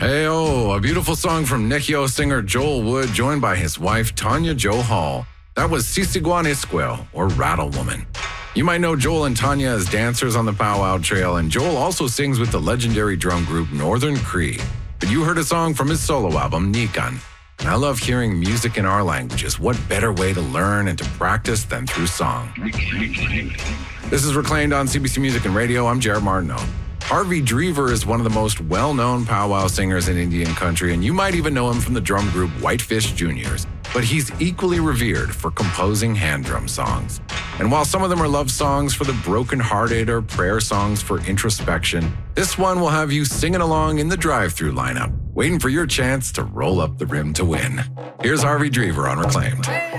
Hey-oh, a beautiful song from Necio singer Joel Wood, joined by his wife, Tanya Jo Hall. That was Sisiguan Isquel, or Rattle Woman. You might know Joel and Tanya as dancers on the Powwow Trail, and Joel also sings with the legendary drum group Northern Cree. But you heard a song from his solo album, Nikan. And I love hearing music in our languages. What better way to learn and to practice than through song? This is Reclaimed on CBC Music and Radio. I'm Jared Martineau. Harvey Drever is one of the most well-known powwow singers in Indian country, and you might even know him from the drum group Whitefish Juniors. But he's equally revered for composing hand drum songs. And while some of them are love songs for the brokenhearted or prayer songs for introspection, this one will have you singing along in the drive-thru lineup, waiting for your chance to roll up the rim to win. Here's Harvey Drever on Reclaimed.